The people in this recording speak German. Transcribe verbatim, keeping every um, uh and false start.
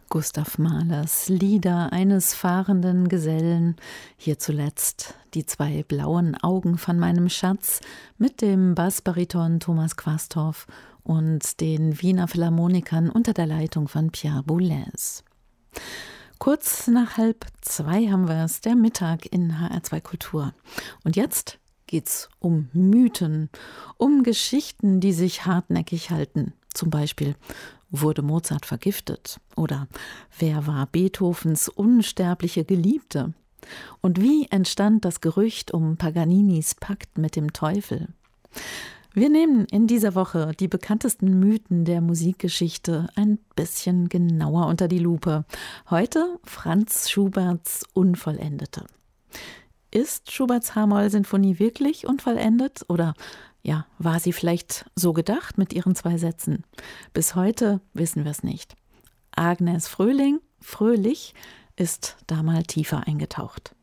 Gustav Mahlers Lieder eines fahrenden Gesellen, hier zuletzt die zwei blauen Augen von meinem Schatz mit dem Bassbariton Thomas Quasthoff und den Wiener Philharmonikern unter der Leitung von Pierre Boulez. Kurz nach halb zwei haben wir es, der Mittag in H R zwei Kultur. Und jetzt geht's um Mythen, um Geschichten, die sich hartnäckig halten. Zum Beispiel: Wurde Mozart vergiftet? Oder wer war Beethovens unsterbliche Geliebte? Und wie entstand das Gerücht um Paganinis Pakt mit dem Teufel? Wir nehmen in dieser Woche die bekanntesten Mythen der Musikgeschichte ein bisschen genauer unter die Lupe. Heute Franz Schuberts Unvollendete. Ist Schuberts H-Moll-Sinfonie wirklich unvollendet oder ja, war sie vielleicht so gedacht mit ihren zwei Sätzen? Bis heute wissen wir es nicht. Agnes Fröhling, Fröhlich, ist da mal tiefer eingetaucht.